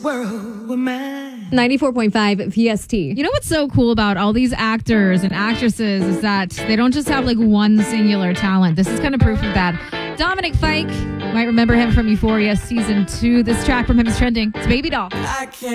world with mine. 94.5 PST. You know what's so cool about all these actors and actresses is that they don't just have like one singular talent. This is kind of proof of that. Dominic Fike, you might remember him from Euphoria Season 2. This track from him is trending. It's Baby Doll. I can't